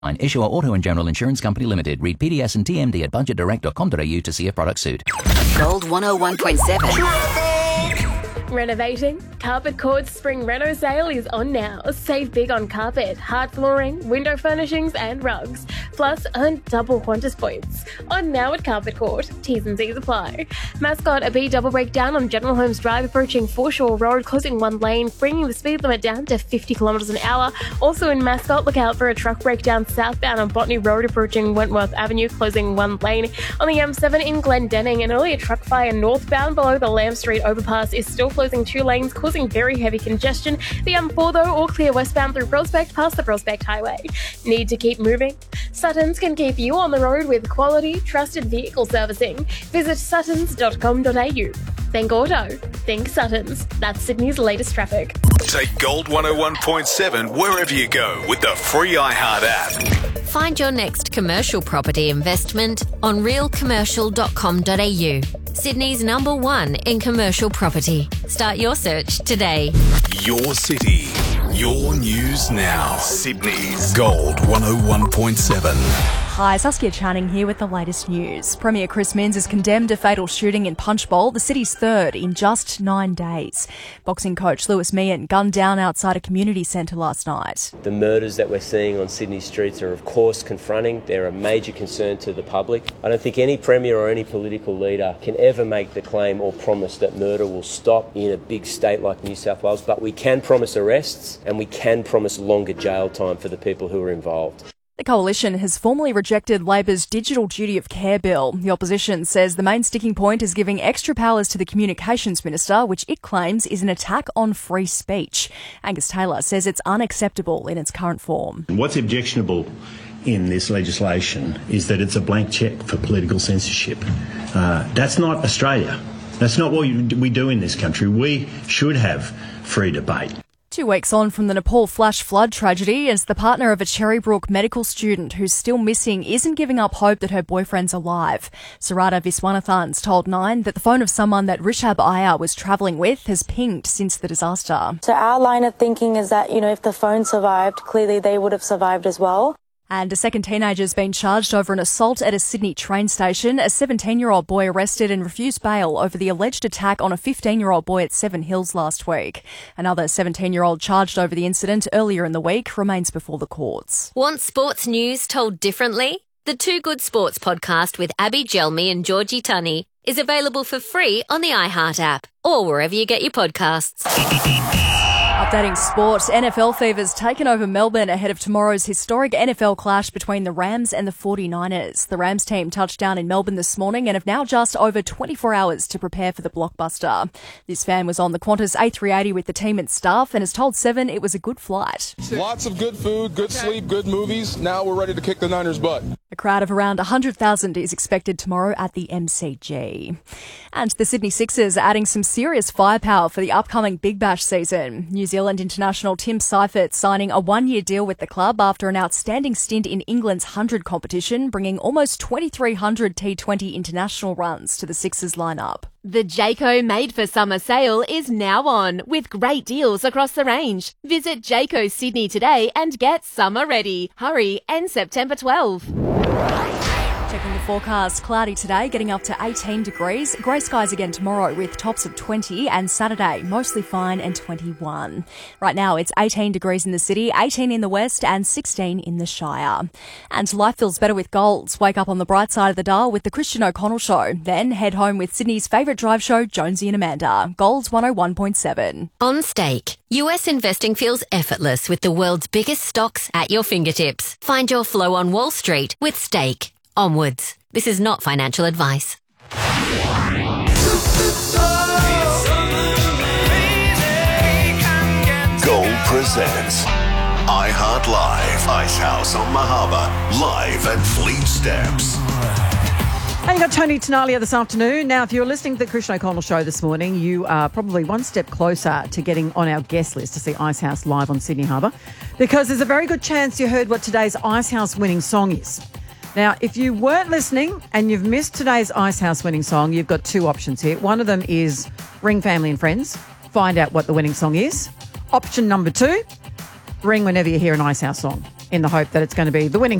Issuer Auto and General Insurance Company Limited. Read PDS and TMD at budgetdirect.com.au to see if products suit. Gold 101.7. Renovating? Carpet Court's Spring Reno sale is on now. Save big on carpet, hard flooring, window furnishings and rugs. Plus, earn double Qantas points. On now at Carpet Court. T's and C's apply. Mascot, a B double breakdown on General Holmes Drive approaching Foreshore Road, closing one lane, bringing the speed limit down to 50 kilometres an hour. Also in Mascot, look out for a truck breakdown southbound on Botany Road approaching Wentworth Avenue, closing one lane. On the M7 in Glendenning, an earlier truck fire northbound below the Lamb Street overpass is still closing two lanes, causing very heavy congestion. The M4, though, all clear westbound through Prospect past the Prospect Highway. Need to keep moving? Suttons can keep you on the road with quality, trusted vehicle servicing. Visit suttons.com.au. Think auto. Think Suttons. That's Sydney's latest traffic. Take Gold 101.7 wherever you go with the free iHeart app. Find your next commercial property investment on realcommercial.com.au. Sydney's #1 in commercial property. Start your search today. Your city, your news now. Sydney's Gold 101.7. Hi, Saskia Channing here with the latest news. Premier Chris Minns is condemned to fatal shooting in Punchbowl, the city's third in just 9 days. Boxing coach Lewis Meehan gunned down outside a community centre last night. The murders that we're seeing on Sydney streets are of course confronting. They're a major concern to the public. I don't think any premier or any political leader can ever make the claim or promise that murder will stop in a big state like New South Wales, but we can promise arrests and we can promise longer jail time for the people who are involved. The Coalition has formally rejected Labor's Digital Duty of Care bill. The opposition says the main sticking point is giving extra powers to the Communications Minister, which it claims is an attack on free speech. Angus Taylor says it's unacceptable in its current form. What's objectionable in this legislation is that it's a blank cheque for political censorship. That's not Australia. That's not what we do in this country. We should have free debate. 2 weeks on from the Nepal flash flood tragedy, as the partner of a Cherrybrook medical student who's still missing isn't giving up hope that her boyfriend's alive. Sarada Viswanathan's told Nine that the phone of someone that Rishabh Iyer was travelling with has pinged since the disaster. So our line of thinking is that, if the phone survived, clearly they would have survived as well. And a second teenager's been charged over an assault at a Sydney train station. A 17-year-old boy arrested and refused bail over the alleged attack on a 15-year-old boy at Seven Hills last week. Another 17-year-old charged over the incident earlier in the week remains before the courts. Want sports news told differently? The Too Good Sports podcast with Abby Gelmi and Georgie Tunney is available for free on the iHeart app or wherever you get your podcasts. Updating sport, NFL fever's taken over Melbourne ahead of tomorrow's historic NFL clash between the Rams and the 49ers. The Rams team touched down in Melbourne this morning and have now just over 24 hours to prepare for the blockbuster. This fan was on the Qantas A380 with the team and staff and has told Seven it was a good flight. Lots of good food, good sleep, good movies. Now we're ready to kick the Niners' butt. A crowd of around 100,000 is expected tomorrow at the MCG. And the Sydney Sixers are adding some serious firepower for the upcoming Big Bash season. New Zealand international Tim Seifert signing a 1-year deal with the club after an outstanding stint in England's 100 competition, bringing almost 2,300 T20 international runs to the Sixers lineup. The Jayco Made for Summer sale is now on, with great deals across the range. Visit Jayco Sydney today and get summer ready. Hurry, end September 12. Checking the forecast, cloudy today, getting up to 18 degrees. Grey skies again tomorrow with tops of 20, and Saturday mostly fine and 21. Right now it's 18 degrees in the city, 18 in the west and 16 in the Shire. And life feels better with Golds. Wake up on the bright side of the dial with the Christian O'Connell Show. Then head home with Sydney's favourite drive show, Jonesy and Amanda. Golds 101.7. On Stake. US investing feels effortless with the world's biggest stocks at your fingertips. Find your flow on Wall Street with Stake. Onwards. This is not financial advice. Gold presents iHeart Live, Icehouse on Mahaba, live at Fleet Steps. And you've got Tony Tenalia this afternoon. Now, if you're listening to the Christian O'Connell Show this morning, you are probably one step closer to getting on our guest list to see Icehouse live on Sydney Harbour, because there's a very good chance you heard what today's Icehouse winning song is. Now, if you weren't listening and you've missed today's Icehouse winning song, you've got two options here. One of them is ring family and friends, find out what the winning song is. Option number 2, ring whenever you hear an Icehouse song. in the hope that it's going to be the winning